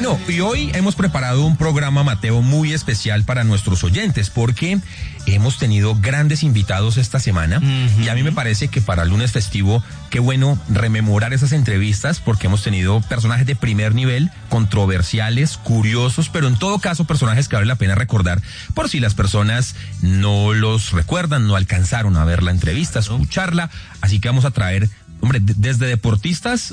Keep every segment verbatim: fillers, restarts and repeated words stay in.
Bueno, y hoy hemos preparado un programa, Mateo, muy especial para nuestros oyentes, porque hemos tenido grandes invitados esta semana, uh-huh. y a mí me parece que para el lunes festivo, qué bueno rememorar esas entrevistas, porque hemos tenido personajes de primer nivel, controversiales, curiosos, pero en todo caso personajes que vale la pena recordar, por si las personas no los recuerdan, no alcanzaron a ver la entrevista, escucharla, así que vamos a traer, hombre, desde deportistas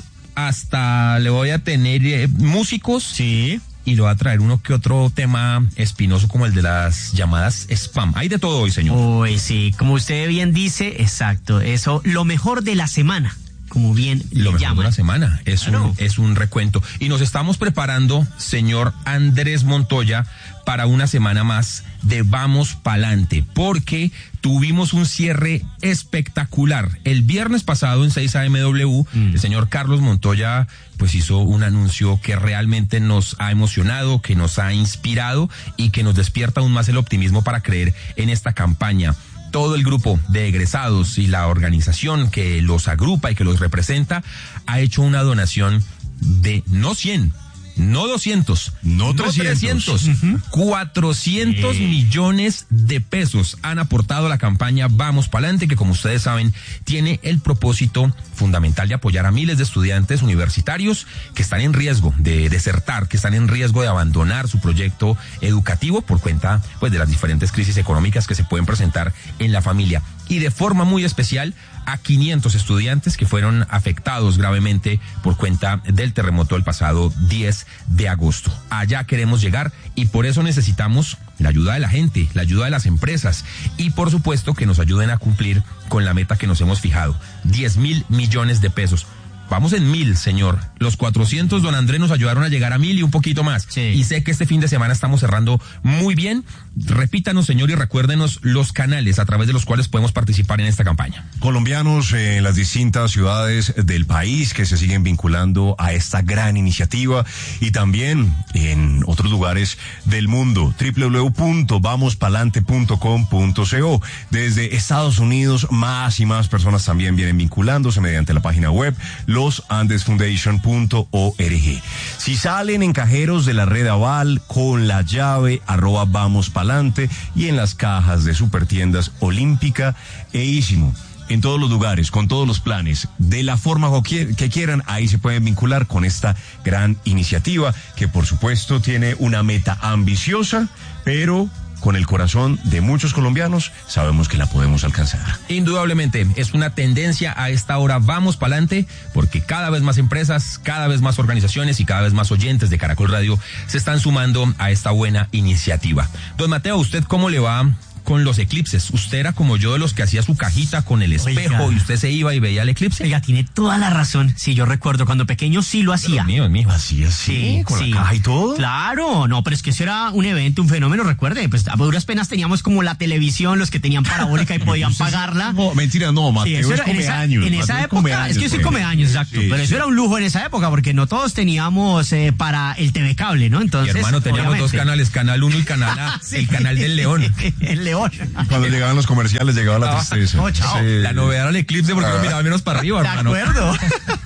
hasta le voy a tener eh, músicos. Sí. Y le voy a traer uno que otro tema espinoso como el de las llamadas spam. Hay de todo hoy, señor. Uy, sí, como usted bien dice, exacto, eso, lo mejor de la semana, como bien lo le mejor llaman. de la semana, es, Claro. un, es un recuento. Y nos estamos preparando, señor Andrés Montoya, para una semana más de Vamos Pa'lante, porque tuvimos un cierre espectacular. El viernes pasado en seis A M W, mm. el señor Carlos Montoya pues hizo un anuncio que realmente nos ha emocionado, que nos ha inspirado y que nos despierta aún más el optimismo para creer en esta campaña. Todo el grupo de egresados y la organización que los agrupa y que los representa ha hecho una donación de no cien, no doscientos, no trescientos, uh-huh. cuatrocientos eh. millones de pesos han aportado a la campaña Vamos Pa'lante, que como ustedes saben tiene el propósito fundamental de apoyar a miles de estudiantes universitarios que están en riesgo de desertar, que están en riesgo de abandonar su proyecto educativo por cuenta pues de las diferentes crisis económicas que se pueden presentar en la familia. Y de forma muy especial a quinientos estudiantes que fueron afectados gravemente por cuenta del terremoto del pasado diez de agosto. Allá queremos llegar y por eso necesitamos la ayuda de la gente, la ayuda de las empresas y por supuesto que nos ayuden a cumplir con la meta que nos hemos fijado, diez mil millones de pesos. Vamos en mil, señor. Los cuatrocientos, don Andrés, nos ayudaron a llegar a mil y un poquito más. Sí. Y sé que este fin de semana estamos cerrando muy bien. Repítanos, señor, y recuérdenos los canales a través de los cuales podemos participar en esta campaña. Colombianos en las distintas ciudades del país que se siguen vinculando a esta gran iniciativa y también en otros lugares del mundo. doble u doble u doble u punto vamos pa'lante punto com punto co. Desde Estados Unidos, más y más personas también vienen vinculándose mediante la página web los andes foundation punto org. Si salen en cajeros de la red Aval con la llave arroba Vamos Pa'lante y en las cajas de supertiendas Olímpica e Ísimo. En todos los lugares, con todos los planes, de la forma que quieran, ahí se pueden vincular con esta gran iniciativa que por supuesto tiene una meta ambiciosa, pero con el corazón de muchos colombianos sabemos que la podemos alcanzar. Indudablemente, es una tendencia a esta hora Vamos Pa'lante, porque cada vez más empresas, cada vez más organizaciones y cada vez más oyentes de Caracol Radio se están sumando a esta buena iniciativa. Don Mateo, ¿usted cómo le va con los eclipses? Usted era como yo de los que hacía su cajita con el espejo. Oiga. Y usted se iba y veía el eclipse. Oiga, tiene toda la razón. Sí, yo recuerdo cuando pequeño sí lo hacía. Dios mío, mío. ¿Así, así? Sí, ¿Con sí. la caja y todo? Claro, no, pero es que eso era un evento, un fenómeno, recuerde, pues a duras penas teníamos como la televisión, los que tenían parabólica y podían pagarla. No, mentira, no, Mateo Sí, eso es era, en come esa, años. en esa Mateo época, come años, es que yo soy pues. come años, exacto, Sí, pero eso sí. era un lujo en esa época porque no todos teníamos eh, para el T V cable, ¿no? Entonces, Mi hermano, teníamos obviamente. dos canales, Canal uno y Canal A, Sí. el canal del León. El León. Cuando llegaban los comerciales llegaba la tristeza. Oh, chao. Sí. La novedad era el eclipse porque uno miraba menos para arriba, De hermano. acuerdo.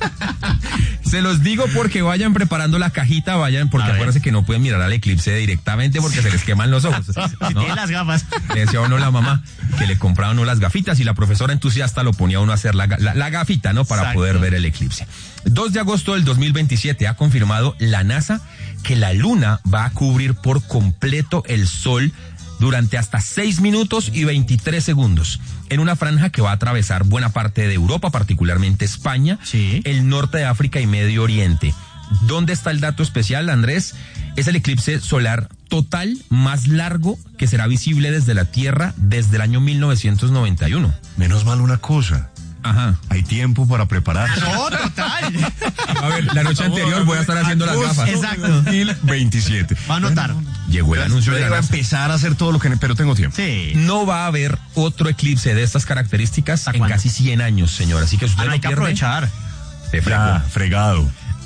Se los digo porque vayan preparando la cajita, vayan, porque A ver. acuérdense que no pueden mirar al eclipse directamente porque se les queman los ojos. Si ¿no? tiene las gafas. Le decía uno a la mamá que le compraba uno las gafitas y la profesora entusiasta lo ponía uno a hacer la, la, la gafita, ¿no? Para Exacto. poder ver el eclipse. dos de agosto del dos mil veintisiete ha confirmado la NASA que la luna va a cubrir por completo el sol durante hasta seis minutos y veintitrés segundos, en una franja que va a atravesar buena parte de Europa, particularmente España, Sí. el norte de África y Medio Oriente. ¿Dónde está el dato especial, Andrés? Es el eclipse solar total más largo que será visible desde la Tierra desde el año mil novecientos noventa y uno. Menos mal una cosa. Ajá. Hay tiempo para prepararse. No, total. A ver, la noche anterior voy a estar haciendo las gafas. Exacto. dos mil veintisiete. Va a notar. Llegó el anuncio de la Voy a NASA. empezar a hacer todo lo que... Pero tengo tiempo. Sí. No va a haber otro eclipse de estas características ¿Hasta en cuándo? casi cien años, señor. Así que si usted Ah, no lo hay que pierde, aprovechar. se fregó. Ya, fregado.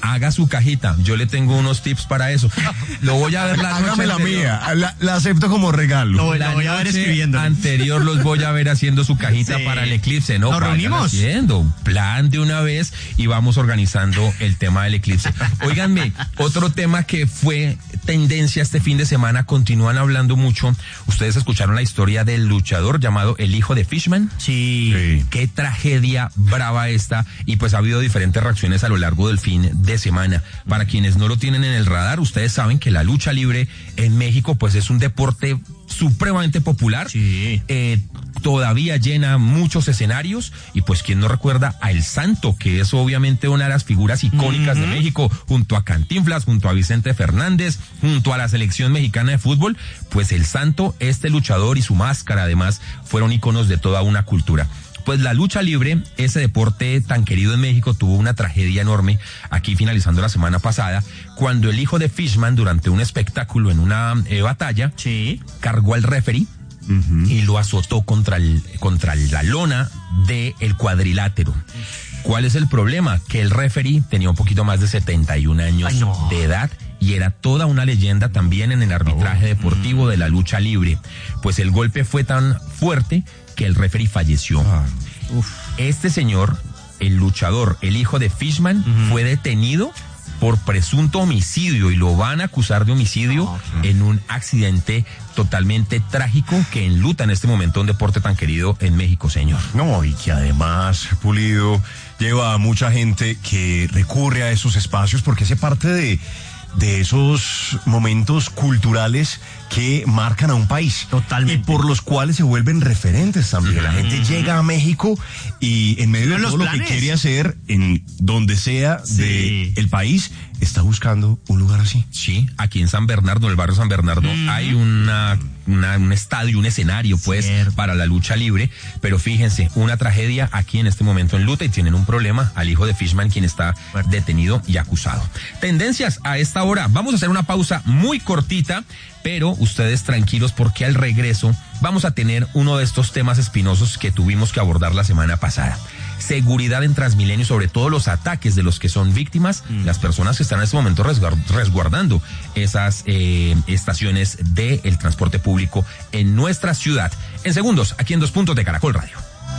Haga su cajita. Yo le tengo unos tips para eso. Lo voy a ver la noche Hágame la anterior. mía, la, la acepto como regalo. Lo, La lo voy a ver noche escribiendo. anterior los voy a ver haciendo su cajita Sí. para el eclipse, ¿no? ¿Nos Vayan reunimos? haciendo plan de una vez y vamos organizando el tema del eclipse. Óiganme, otro tema que fue tendencia este fin de semana, continúan hablando mucho. Ustedes escucharon la historia del luchador llamado el hijo de Fishman. Sí. Sí. Qué tragedia brava esta, y pues ha habido diferentes reacciones a lo largo del fin de semana. Para quienes no lo tienen en el radar, ustedes saben que la lucha libre en México pues es un deporte supremamente popular. Sí. Eh, todavía llena muchos escenarios, y pues quién no recuerda a El Santo, que es obviamente una de las figuras icónicas uh-huh. de México, junto a Cantinflas, junto a Vicente Fernández, junto a la selección mexicana de fútbol. Pues El Santo, este luchador y su máscara además fueron íconos de toda una cultura. Pues la lucha libre, ese deporte tan querido en México, tuvo una tragedia enorme aquí finalizando la semana pasada, cuando el hijo de Fishman, durante un espectáculo en una eh, batalla, Sí. cargó al referee uh-huh. y lo azotó contra el contra la lona del cuadrilátero. ¿Cuál es el problema? Que el referee tenía un poquito más de setenta y un años Ay, no. de edad y era toda una leyenda también en el arbitraje deportivo de la lucha libre. Pues el golpe fue tan fuerte que el referee falleció. Ah. Uf. Este señor, el luchador, el hijo de Fishman, uh-huh. fue detenido por presunto homicidio y lo van a acusar de homicidio oh, okay. en un accidente totalmente trágico que enluta en este momento un deporte tan querido en México, señor. No, y que además, Pulido, lleva a mucha gente que recurre a esos espacios porque hace parte de, de esos momentos culturales que marcan a un país. Totalmente. Y por los cuales se vuelven referentes también. Mm-hmm. La gente llega a México y en medio de todo lo que quiere hacer en donde sea sí. del país, está buscando un lugar así. Sí, aquí en San Bernardo, en el barrio San Bernardo, mm-hmm. hay una, una, un estadio, un escenario, pues, Cierto. para la lucha libre. Pero fíjense, una tragedia aquí en este momento en luta, y tienen un problema al hijo de Fishman, quien está Fuerte. detenido y acusado. Tendencias a esta hora. Vamos a hacer una pausa muy cortita, pero ustedes tranquilos porque al regreso vamos a tener uno de estos temas espinosos que tuvimos que abordar la semana pasada. Seguridad en Transmilenio, sobre todo los ataques de los que son víctimas, mm. las personas que están en este momento resguardando esas eh, estaciones del transporte público en nuestra ciudad. En segundos, aquí en Dos Puntos de Caracol Radio.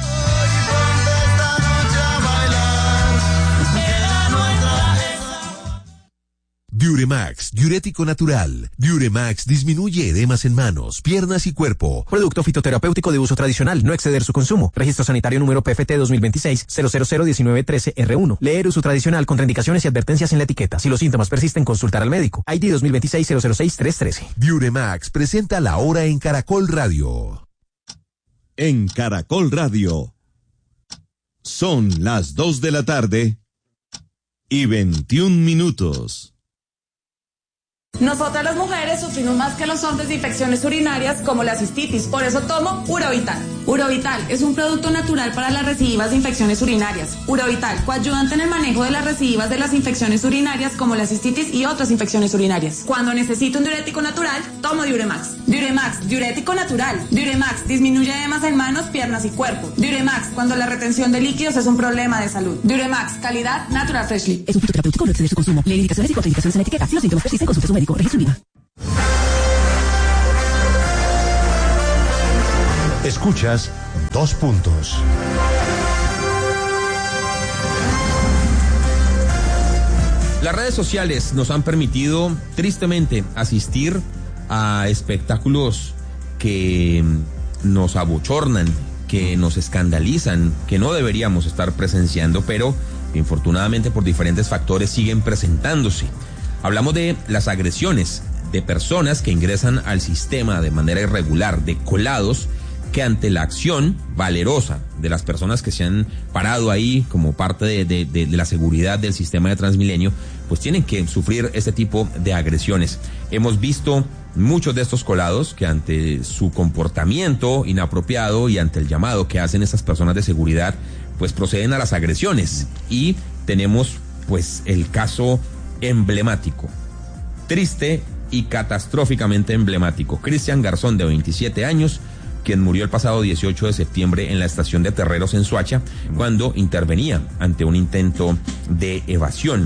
Diuremax, diurético natural. Diuremax disminuye edemas en manos, piernas y cuerpo. Producto fitoterapéutico de uso tradicional, no exceder su consumo. Registro sanitario número P F T dos mil veintiséis cero cero cero diecinueve trece R uno. Leer uso tradicional, contraindicaciones y advertencias en la etiqueta. Si los síntomas persisten, consultar al médico. I D dos mil veintiséis cero cero seis tres trece. Diuremax presenta la hora en Caracol Radio. En Caracol Radio. Son las dos de la tarde y veintiún minutos. Nosotras las mujeres sufrimos más que los hombres de infecciones urinarias como la cistitis, por eso tomo Urovital. Urovital es un producto natural para las recidivas de infecciones urinarias. Urovital, coayudante en el manejo de las recidivas de las infecciones urinarias como la cistitis y otras infecciones urinarias. Cuando necesito un diurético natural, tomo Diuremax. Diuremax, diurético natural. Diuremax disminuye edemas en manos, piernas y cuerpo. Diuremax, cuando la retención de líquidos es un problema de salud. Diuremax, calidad Natural Freshly. Es un fitoterapéutico, no exceder su consumo. Lee indicaciones y contraindicaciones en la etiqueta. Si los síntomas persisten, consulte a su médico. Registro I V A. Escuchas Dos Puntos. Las redes sociales nos han permitido, tristemente, asistir a espectáculos que nos abochornan, que nos escandalizan, que no deberíamos estar presenciando, pero infortunadamente por diferentes factores siguen presentándose. Hablamos de las agresiones de personas que ingresan al sistema de manera irregular, de colados, que ante la acción valerosa de las personas que se han parado ahí como parte de, de, de, de la seguridad del sistema de Transmilenio, pues tienen que sufrir este tipo de agresiones. Hemos visto muchos de estos colados que ante su comportamiento inapropiado y ante el llamado que hacen estas personas de seguridad, pues proceden a las agresiones. Y tenemos pues el caso emblemático, triste y catastróficamente emblemático. Cristian Garzón, de veintisiete años, quien murió el pasado dieciocho de septiembre en la estación de Terreros en Soacha, cuando intervenía ante un intento de evasión.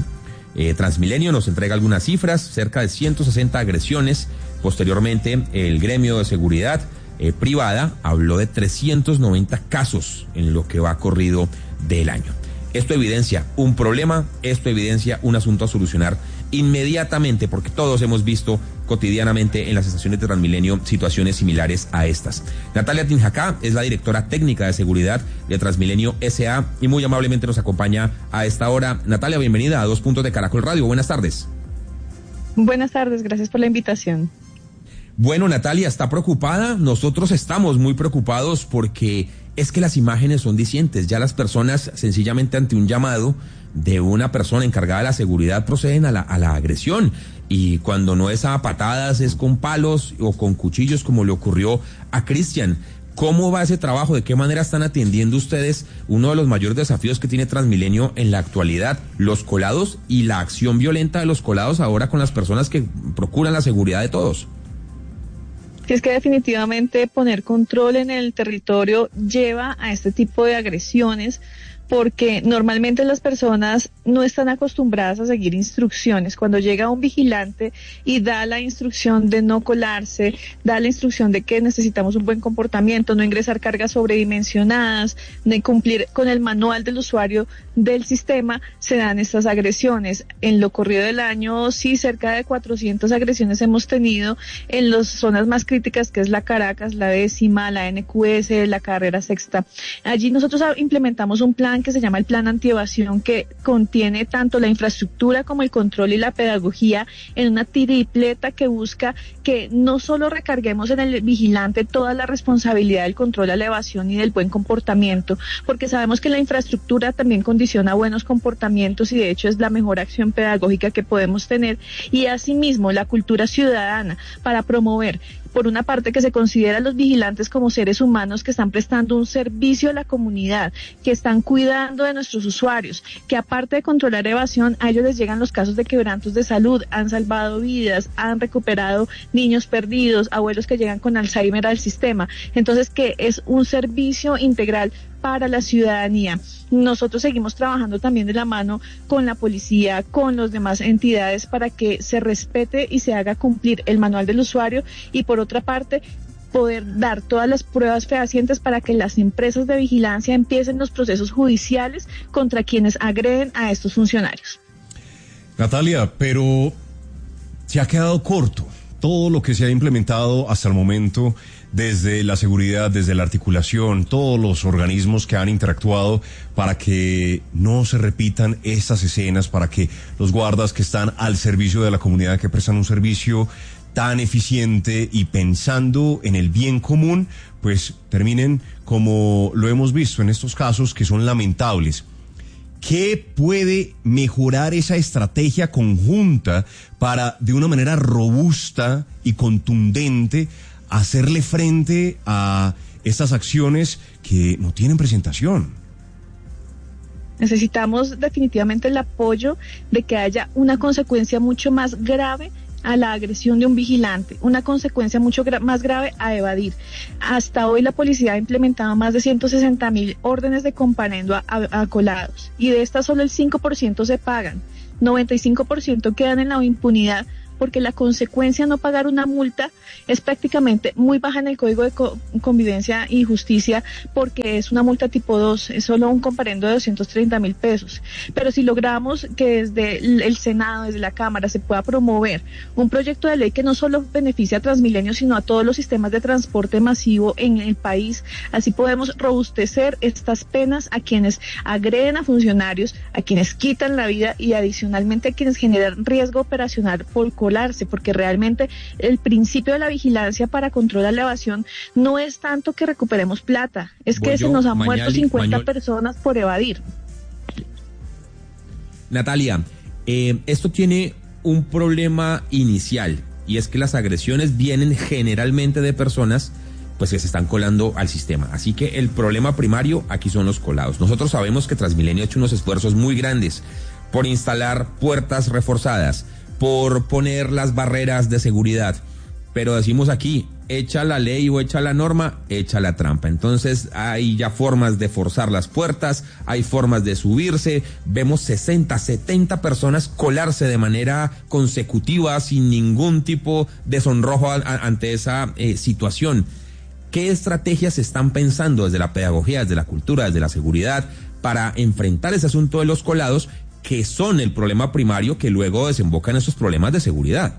Eh, Transmilenio nos entrega algunas cifras, cerca de ciento sesenta agresiones. Posteriormente, el gremio de seguridad eh, privada habló de trescientos noventa casos en lo que va corrido del año. Esto evidencia un problema, esto evidencia un asunto a solucionar inmediatamente, porque todos hemos visto cotidianamente en las estaciones de Transmilenio situaciones similares a estas. Natalia Tinjacá es la directora técnica de seguridad de Transmilenio S A y muy amablemente nos acompaña a esta hora. Natalia, bienvenida a Dos Puntos de Caracol Radio. Buenas tardes. Buenas tardes, gracias por la invitación. Bueno, Natalia, ¿está preocupada? Nosotros estamos muy preocupados porque es que las imágenes son dicientes. Ya las personas, sencillamente ante un llamado de una persona encargada de la seguridad, proceden a la, a la agresión. Y cuando no es a patadas, es con palos o con cuchillos, como le ocurrió a Cristian. ¿Cómo va ese trabajo? ¿De qué manera están atendiendo ustedes uno de los mayores desafíos que tiene Transmilenio en la actualidad? Los colados y la acción violenta de los colados ahora con las personas que procuran la seguridad de todos. Que es que definitivamente poner control en el territorio lleva a este tipo de agresiones, porque normalmente las personas no están acostumbradas a seguir instrucciones. Cuando llega un vigilante y da la instrucción de no colarse, da la instrucción de que necesitamos un buen comportamiento, no ingresar cargas sobredimensionadas, de cumplir con el manual del usuario del sistema, se dan estas agresiones. En lo corrido del año, sí, cerca de cuatrocientas agresiones hemos tenido en las zonas más críticas, que es la Caracas, la décima, la N Q S, la carrera sexta. Allí nosotros implementamos un plan que se llama el plan antievasión, que contiene tanto la infraestructura como el control y la pedagogía en una tripleta que busca que no solo recarguemos en el vigilante toda la responsabilidad del control a la evasión y del buen comportamiento, porque sabemos que la infraestructura también condiciona buenos comportamientos y de hecho es la mejor acción pedagógica que podemos tener, y asimismo la cultura ciudadana para promover, por una parte, que se considera a los vigilantes como seres humanos que están prestando un servicio a la comunidad, que están cuidando de nuestros usuarios, que aparte de controlar evasión, a ellos les llegan los casos de quebrantos de salud, han salvado vidas, han recuperado niños perdidos, abuelos que llegan con Alzheimer al sistema. Entonces, que es un servicio integral para la ciudadanía. Nosotros seguimos trabajando también de la mano con la policía, con las demás entidades, para que se respete y se haga cumplir el manual del usuario, y por otra parte poder dar todas las pruebas fehacientes para que las empresas de vigilancia empiecen los procesos judiciales contra quienes agreden a estos funcionarios. Natalia, pero se ha quedado corto todo lo que se ha implementado hasta el momento desde la seguridad, desde la articulación, todos los organismos que han interactuado para que no se repitan estas escenas, para que los guardas que están al servicio de la comunidad, que prestan un servicio tan eficiente y pensando en el bien común, pues terminen como lo hemos visto en estos casos que son lamentables. ¿Qué puede mejorar esa estrategia conjunta para, de una manera robusta y contundente, hacerle frente a estas acciones que no tienen presentación? Necesitamos definitivamente el apoyo de que haya una consecuencia mucho más grave a la agresión de un vigilante, una consecuencia mucho gra- más grave a evadir. Hasta hoy la policía ha implementado más de ciento sesenta mil órdenes de comparendo a, a, a colados, y de estas solo el cinco por ciento se pagan, noventa y cinco por ciento quedan en la impunidad, porque la consecuencia de no pagar una multa es prácticamente muy baja en el Código de Co- Convivencia y Justicia, porque es una multa tipo dos, es solo un comparendo de doscientos treinta mil pesos. Pero si logramos que desde el Senado, desde la Cámara, se pueda promover un proyecto de ley que no solo beneficia a Transmilenio, sino a todos los sistemas de transporte masivo en el país, así podemos robustecer estas penas a quienes agreden a funcionarios, a quienes quitan la vida y adicionalmente a quienes generan riesgo operacional por colarse, porque realmente el principio de la vigilancia para controlar la evasión no es tanto que recuperemos plata, es que Voy se yo, nos han Mañali, muerto cincuenta Mañol. personas por evadir. Natalia, eh, esto tiene un problema inicial, y es que las agresiones vienen generalmente de personas pues que se están colando al sistema. Así que el problema primario aquí son los colados. Nosotros sabemos que Transmilenio ha hecho unos esfuerzos muy grandes por instalar puertas reforzadas, por poner las barreras de seguridad, pero decimos aquí, echa la ley o echa la norma, echa la trampa. Entonces hay ya formas de forzar las puertas, hay formas de subirse, vemos sesenta, setenta personas colarse de manera consecutiva sin ningún tipo de sonrojo a, a, ante esa eh, situación. ¿Qué estrategias están pensando desde la pedagogía, desde la cultura, desde la seguridad para enfrentar ese asunto de los colados, que son el problema primario que luego desemboca en esos problemas de seguridad?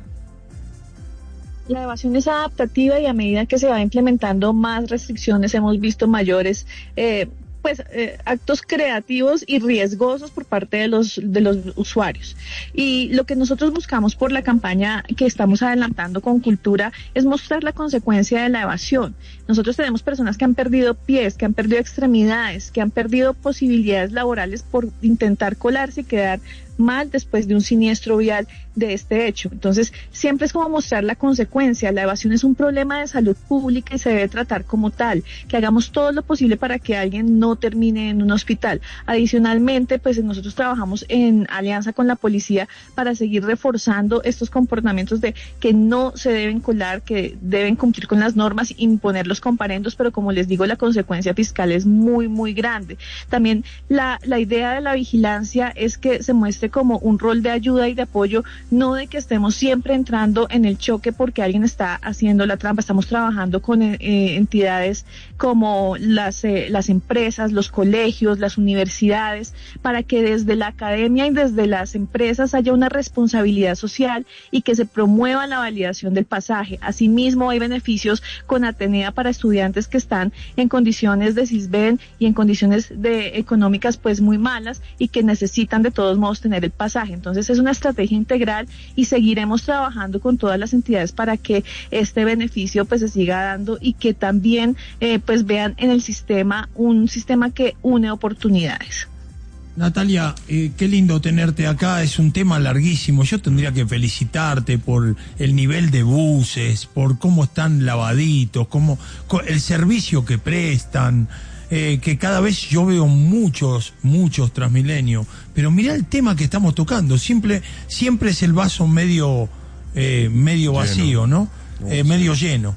La evasión es adaptativa y a medida que se va implementando más restricciones hemos visto mayores eh, pues eh, actos creativos y riesgosos por parte de los de los usuarios. Y lo que nosotros buscamos por la campaña que estamos adelantando con Cultura es mostrar la consecuencia de la evasión. Nosotros tenemos personas que han perdido pies, que han perdido extremidades, que han perdido posibilidades laborales por intentar colarse y quedar mal después de un siniestro vial de este hecho. Entonces, siempre es como mostrar la consecuencia. La evasión es un problema de salud pública y se debe tratar como tal, que hagamos todo lo posible para que alguien no termine en un hospital. Adicionalmente, pues nosotros trabajamos en alianza con la policía para seguir reforzando estos comportamientos de que no se deben colar, que deben cumplir con las normas, imponer los comparendos, pero como les digo, la consecuencia fiscal es muy, muy grande. También la, la idea de la vigilancia es que se muestre como un rol de ayuda y de apoyo, no de que estemos siempre entrando en el choque porque alguien está haciendo la trampa. Estamos trabajando con eh, entidades como las, eh, las empresas, los colegios, las universidades, para que desde la academia y desde las empresas haya una responsabilidad social y que se promueva la validación del pasaje. Asimismo, hay beneficios con Atenea para estudiantes que están en condiciones de SISBEN y en condiciones de económicas pues muy malas y que necesitan de todos modos tener el pasaje. Entonces es una estrategia integral y seguiremos trabajando con todas las entidades para que este beneficio pues se siga dando y que también eh, pues vean en el sistema un sistema que une oportunidades. Natalia, eh, qué lindo tenerte acá, es un tema larguísimo. Yo tendría que felicitarte por el nivel de buses, por cómo están lavaditos, cómo, el servicio que prestan. Eh, que cada vez yo veo muchos, muchos Transmilenio, pero mirá el tema que estamos tocando, siempre, siempre es el vaso medio, eh, medio vacío, ¿no? Eh, medio lleno.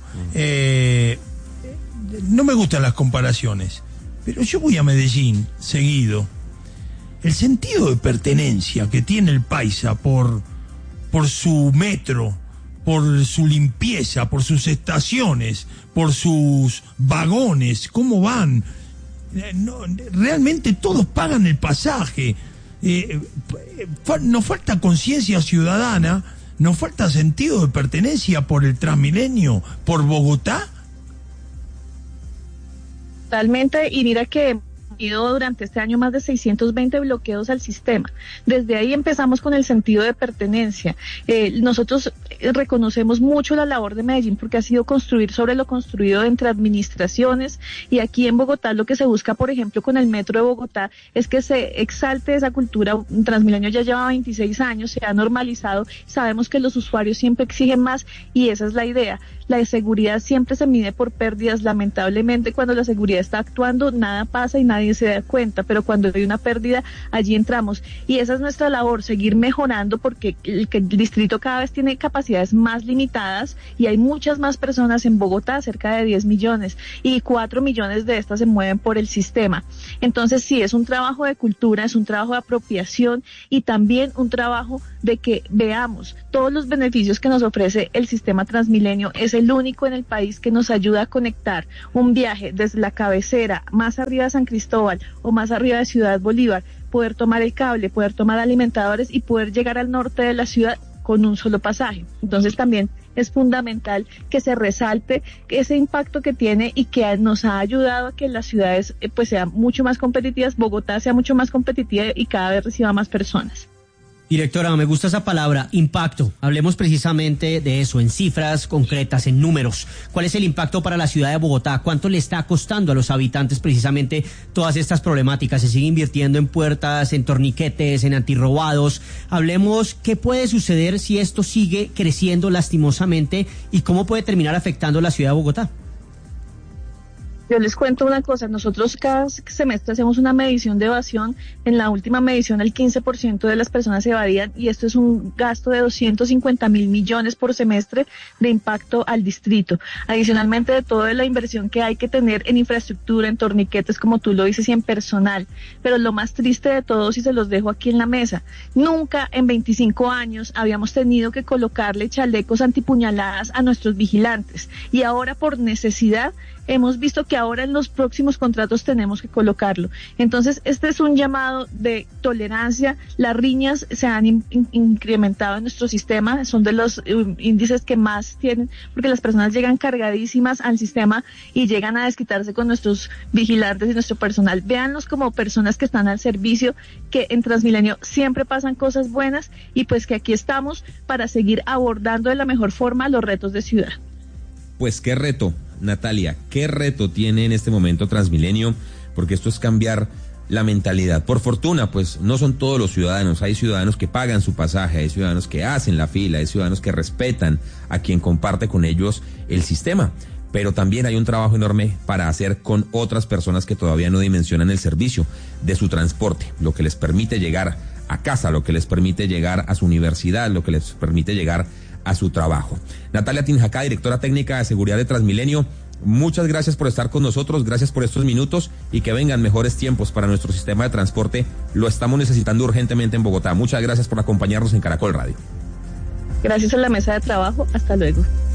Eh, no me gustan las comparaciones, pero yo voy a Medellín seguido. El sentido de pertenencia que tiene el paisa por, por su metro, por su limpieza, por sus estaciones, por sus vagones, cómo van. No, realmente todos pagan el pasaje. Eh, fa, nos falta conciencia ciudadana, nos falta sentido de pertenencia por el Transmilenio, por Bogotá. Totalmente, y mira que durante este año más de seiscientos veinte bloqueos al sistema. Desde ahí empezamos con el sentido de pertenencia. Eh, nosotros reconocemos mucho la labor de Medellín porque ha sido construir sobre lo construido entre administraciones, y aquí en Bogotá lo que se busca, por ejemplo, con el Metro de Bogotá es que se exalte esa cultura. Transmilenio ya lleva veintiséis años, se ha normalizado, sabemos que los usuarios siempre exigen más y esa es la idea. La seguridad siempre se mide por pérdidas. Lamentablemente, cuando la seguridad está actuando, nada pasa y nadie se da cuenta, pero cuando hay una pérdida, allí entramos. Y esa es nuestra labor, seguir mejorando, porque el, el distrito cada vez tiene capacidades más limitadas y hay muchas más personas en Bogotá, cerca de diez millones, y cuatro millones de estas se mueven por el sistema. Entonces, sí, es un trabajo de cultura, es un trabajo de apropiación y también un trabajo de que veamos todos los beneficios que nos ofrece el sistema Transmilenio. Es el único en el país que nos ayuda a conectar un viaje desde la cabecera, más arriba de San Cristóbal o más arriba de Ciudad Bolívar, poder tomar el cable, poder tomar alimentadores y poder llegar al norte de la ciudad con un solo pasaje. Entonces también es fundamental que se resalte ese impacto que tiene y que nos ha ayudado a que las ciudades eh, pues sean mucho más competitivas, Bogotá sea mucho más competitiva y cada vez reciba más personas. Directora, me gusta esa palabra, impacto. Hablemos precisamente de eso, en cifras concretas, en números. ¿Cuál es el impacto para la ciudad de Bogotá? ¿Cuánto le está costando a los habitantes precisamente todas estas problemáticas? ¿Se sigue invirtiendo en puertas, en torniquetes, en antirrobados? Hablemos qué puede suceder si esto sigue creciendo lastimosamente y cómo puede terminar afectando la ciudad de Bogotá. Yo les cuento una cosa, nosotros cada semestre hacemos una medición de evasión. En la última medición el quince por ciento de las personas se evadían y esto es un gasto de doscientos cincuenta mil millones por semestre de impacto al distrito. Adicionalmente de toda la inversión que hay que tener en infraestructura, en torniquetes, como tú lo dices, y en personal. Pero lo más triste de todo, si se los dejo aquí en la mesa, nunca en veinticinco años habíamos tenido que colocarle chalecos antipuñaladas a nuestros vigilantes y ahora por necesidad hemos visto que ahora en los próximos contratos tenemos que colocarlo. Entonces, este es un llamado de tolerancia. Las riñas se han in- in- incrementado en nuestro sistema, son de los uh, índices que más tienen, porque las personas llegan cargadísimas al sistema y llegan a desquitarse con nuestros vigilantes y nuestro personal. Véanlos como personas que están al servicio, que en Transmilenio siempre pasan cosas buenas y pues que aquí estamos para seguir abordando de la mejor forma los retos de ciudad. Pues qué reto, Natalia, qué reto tiene en este momento Transmilenio, porque esto es cambiar la mentalidad. Por fortuna, pues no son todos los ciudadanos, hay ciudadanos que pagan su pasaje, hay ciudadanos que hacen la fila, hay ciudadanos que respetan a quien comparte con ellos el sistema, pero también hay un trabajo enorme para hacer con otras personas que todavía no dimensionan el servicio de su transporte, lo que les permite llegar a casa, lo que les permite llegar a su universidad, lo que les permite llegar a su trabajo. Natalia Tinjacá, directora técnica de seguridad de Transmilenio, muchas gracias por estar con nosotros, gracias por estos minutos y que vengan mejores tiempos para nuestro sistema de transporte. Lo estamos necesitando urgentemente en Bogotá. Muchas gracias por acompañarnos en Caracol Radio. Gracias a la mesa de trabajo. Hasta luego.